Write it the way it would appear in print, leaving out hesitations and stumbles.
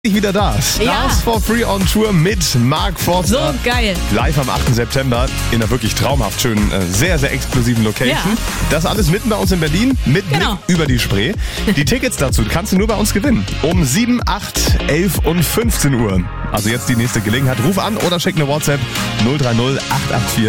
Wieder da. Stars for Free on Tour mit Mark Forster. So geil. Live am 8. September in einer wirklich traumhaft schönen, sehr, sehr exklusiven Location. Ja. Das alles mitten bei uns in Berlin mit Blick über die Spree. Die Tickets dazu kannst du nur bei uns gewinnen. Um 7, 8, 11 und 15 Uhr. Also jetzt die nächste Gelegenheit. Ruf an oder schick eine WhatsApp 030 884